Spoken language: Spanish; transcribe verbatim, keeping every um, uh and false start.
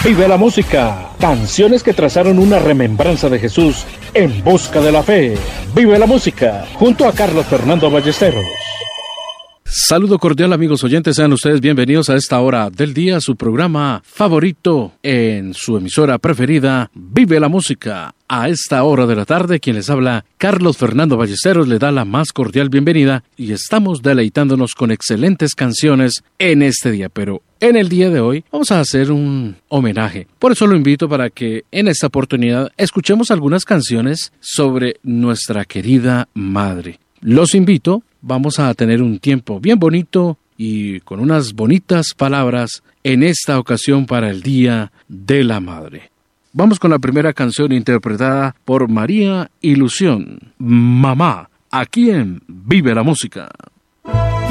Vive la música. Canciones que trazaron una remembranza de Jesús en busca de la fe. Vive la música, junto a Carlos Fernando Ballesteros. Saludo cordial, amigos oyentes, sean ustedes bienvenidos a esta hora del día, su programa favorito en su emisora preferida, Vive la Música. A esta hora de la tarde, quien les habla, Carlos Fernando Ballesteros, le da la más cordial bienvenida y estamos deleitándonos con excelentes canciones en este día, pero en el día de hoy vamos a hacer un homenaje. Por eso lo invito para que en esta oportunidad escuchemos algunas canciones sobre nuestra querida madre. Los invito, vamos a tener un tiempo bien bonito y con unas bonitas palabras en esta ocasión para el Día de la Madre. Vamos con la primera canción interpretada por María Ilusión, Mamá, aquí en Vive la Música.